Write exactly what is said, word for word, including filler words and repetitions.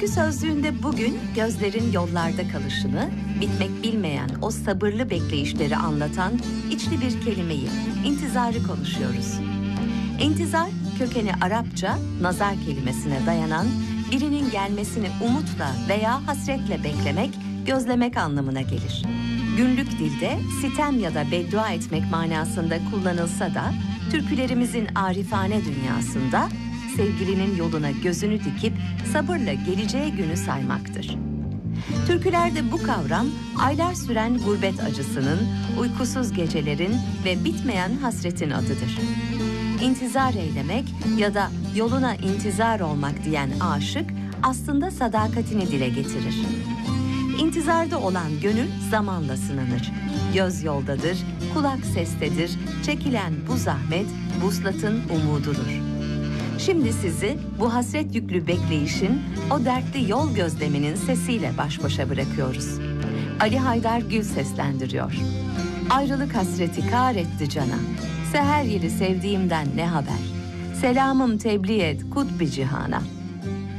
Türkü sözlüğünde bugün gözlerin yollarda kalışını, bitmek bilmeyen o sabırlı bekleyişleri anlatan içli bir kelimeyi, intizarı konuşuyoruz. İntizar, kökeni Arapça, nazar kelimesine dayanan, birinin gelmesini umutla veya hasretle beklemek, gözlemek anlamına gelir. Günlük dilde sitem ya da beddua etmek manasında kullanılsa da, türkülerimizin arifane dünyasında, sevgilinin yoluna gözünü dikip sabırla geleceği günü saymaktır. Türkülerde bu kavram aylar süren gurbet acısının, uykusuz gecelerin ve bitmeyen hasretin adıdır. İntizar eylemek ya da yoluna intizar olmak diyen aşık aslında sadakatini dile getirir. İntizarda olan gönül zamanla sınanır. Göz yoldadır, kulak sestedir, çekilen bu zahmet vuslatın umududur. Şimdi sizi bu hasret yüklü bekleyişin, o dertli yol gözleminin sesiyle baş başa bırakıyoruz. Ali Haydar Gül seslendiriyor. Ayrılık hasreti kâr etti cana, seher yeli sevdiğimden ne haber? Selamım tebliğ et kutbi cihana.